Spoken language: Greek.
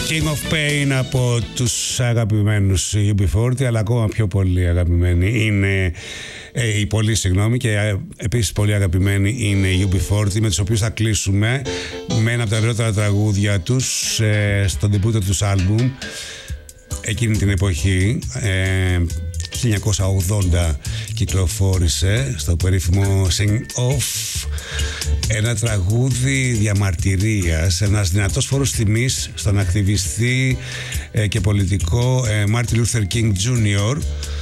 King of Pain από τους αγαπημένους UB40, αλλά ακόμα πιο πολύ αγαπημένοι είναι και επίσης πολύ αγαπημένοι είναι οι UB40, με τους οποίους θα κλείσουμε με ένα από τα ωραιότερα τραγούδια τους στο ντεμπούτο τους άλμπουμ εκείνη την εποχή. 1980 κυκλοφόρησε στο περίφημο Sing Off, ένα τραγούδι διαμαρτυρίας, ένας δυνατός φόρος τιμής στον ακτιβιστή και πολιτικό Martin Luther King Jr.,